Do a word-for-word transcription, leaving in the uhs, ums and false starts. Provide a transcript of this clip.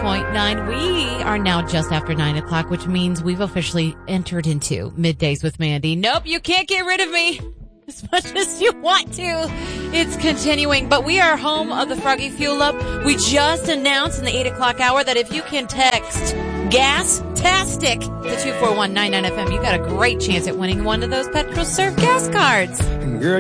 point nine. We are now just after nine o'clock, which means we've officially entered into Middays with Mandy. Nope, you can't get rid of me as much as you want to. It's continuing, but we are home of the Froggy Fuel Up. We just announced in the eight o'clock hour that if you can text GAS-TASTIC to two four one nine nine F M, you got a great chance at winning one of those Petrol Serve gas cards. Girl,